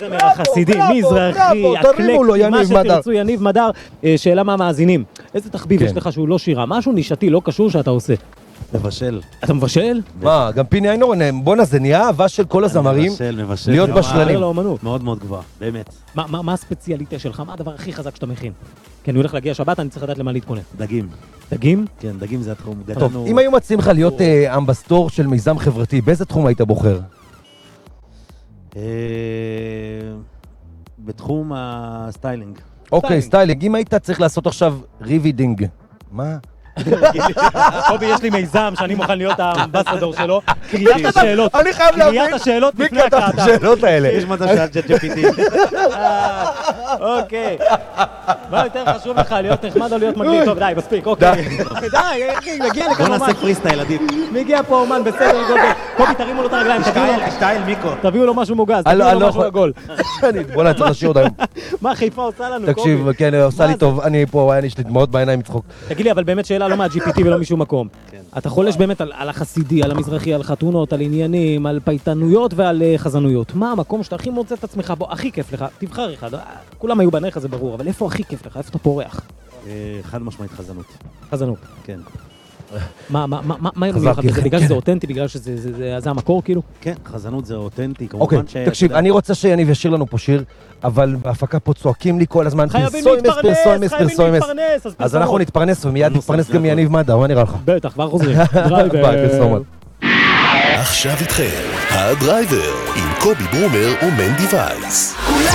הזמר החסידי, מזרחי, אקלקטי, מה שתרצו, יניב מדר. שאלה מהמאזינים, איזה תחביב יש לך שהוא לא שירה? משהו נישתי לא קשור שאתה עושה? מבשל. אתה מבשל? מה, גם פיני איינורן, בונה, זה נהיה אהבה של כל הזמרים להיות בשלנים. מאוד מאוד גבוהה, באמת. מה הספציאליטה שלך? מה הדבר הכי חזק שאתה מכין? כי אני הולך להגיע שבת, אני צריך לדעת למה להתכונן. דגים. דגים? כן, דגים זה התחום. טוב, אם היו מציעים לך להיות אמבסטור של מיזם חברתי, באיזה תחום היית בוחר? בתחום הסטיילינג. אוקיי, סטיילינג. אם היית צריך לעשות עכשיו ריבידינג, מה? קובי, יש לי מיזם שאני מוכן להיות האמבסדור שלו. קריאת השאלות. אני חייב להבין. קריאת השאלות מי לפני כתב את הקראתם. השאלות האלה? יש מצב של ChatGPT. אוקיי. מה יותר חשוב לך, להיות נחמד או להיות מגניב? טוב, די, מספיק, אוקיי. די, מגיע לכאן בוא אומן. נעשה פריסטייל, עדיף. מגיע פה אומן בסדר גודל. קובי, תרימו לו את הרגליים, שטייל מיקו. תביאו לו משהו מוגז, תביאו לו משהו עגול. בוא נצטרך לשיר אותם. מה חיפה עושה לנו, קובי? תקשיב, כן, עושה לי טוב. אני פה, יש לי דמעות בעיניים מצחוק. תגיד לי, אבל באמת שאלה לא מה-GPT ולא משום מקום. אתה חולש באמת על החסידי, על המזרחי, על חתונות, על עניינים, על פייטנויות ועל חזנויות. מה המקום שאתה הכי מוצא את עצמך בו? הכי כיף לך? תבחר אחד. כולם היו בניך, זה ברור, אבל איפה הכי כיף לך? איפה אתה פורח? חד משמעית חזנות. חזנות. כן. מה מיוחד בזה? בגלל שזה אותנטי, בגלל שזה המקור כאילו? כן, חזנות זה אותנטי, אוקיי, כמובן ש... תקשיב, אני רוצה שיניב ישיר לנו פה שיר, אבל בהפקה פה צועקים לי כל הזמן, חייבים להתפרנס, אז אנחנו נתפרנס, ומיד נתפרנס גם מיניב מדע, מה נראה לך? בטח, כבר חוזרים. ביי, פרסומת. עכשיו איתכם, הדרייבר, עם קובי ברומר ומנדי וייס.